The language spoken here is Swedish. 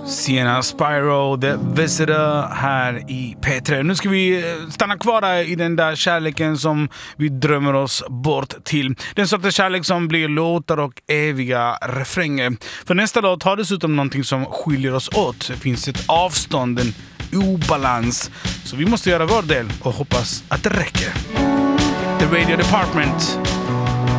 Sienna Spyro, The Visitor här i P3. Nu ska vi stanna kvar där i den där kärleken som vi drömmer oss bort till. Den sortens kärlek som blir låtar och eviga refränger. För nästa låt har dessutom någonting som skiljer oss åt. Det finns ett avstånd, en obalans. Så vi måste göra vår del och hoppas att det räcker. The Radio Department.